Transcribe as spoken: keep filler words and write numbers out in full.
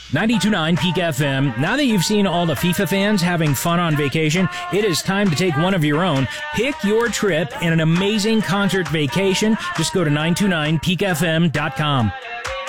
ninety-two point nine Peak F M. Now that you've seen all the FIFA fans having fun on vacation, it is time to take one of your own. Pick your trip and an amazing concert vacation. Just go to nine two nine peak f m dot com.